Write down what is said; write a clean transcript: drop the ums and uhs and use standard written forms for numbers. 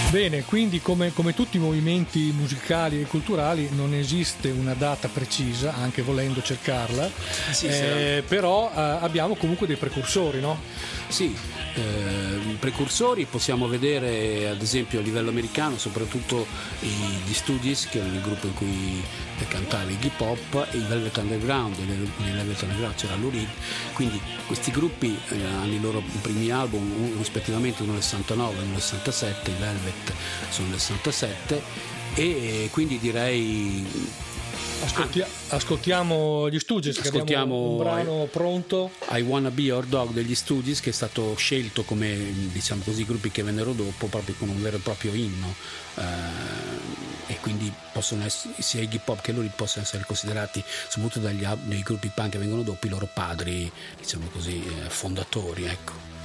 Bene, quindi come tutti i movimenti musicali e culturali non esiste una data precisa, anche volendo cercarla, Sì, però abbiamo comunque dei precursori, no? Sì, i precursori possiamo vedere ad esempio a livello americano, soprattutto gli Stooges, che erano il gruppo in cui cantava Iggy Pop, e i Velvet Underground. Nei Velvet Underground c'era Lou Reed, quindi questi gruppi hanno i loro primi album rispettivamente uno nel 69 e uno nel 67, i Velvet sono nel 67, e quindi direi Ascoltiamo gli Stooges, che abbiamo un brano pronto. I Wanna Be Your Dog degli Stooges, che è stato scelto come, diciamo così, gruppi che vennero dopo, proprio con un vero e proprio inno, e quindi possono essere, sia Iggy Pop che loro possono essere considerati, soprattutto dai gruppi punk che vengono dopo, i loro padri, diciamo così, fondatori, ecco.